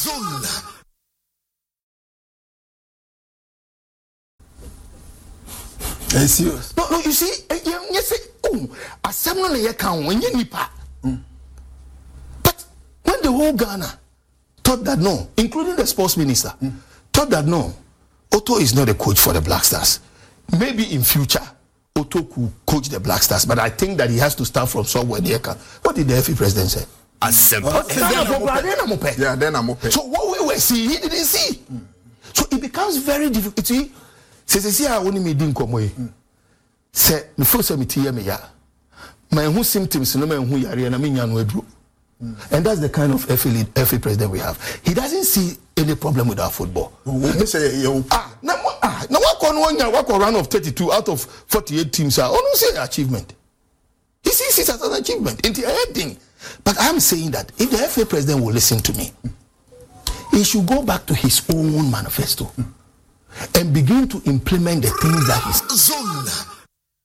Zone. Serious. No, you see, you say, assembly you can when you nipa. But when the whole Ghana thought that no, including the sports minister, thought that no, Otto is not a coach for the Black Stars. Maybe in future, Otto could coach the Black Stars, but I think that he has to start from somewhere near. What did the FA president say? Yeah, then I'm okay. So what we were seeing, he didn't see. So it becomes very difficult. See, I only made in come away. Say, the first time me ya. My who symptoms no man who yari and I mean and that's the kind of FA president we have. He doesn't see any problem with our football. Now what run of 32 out of 48 teams are don't say achievement. He sees it as an achievement. It's a thing. But I'm saying that if the FA president will listen to me, he should go back to his own manifesto and begin to implement the things that he's Zone.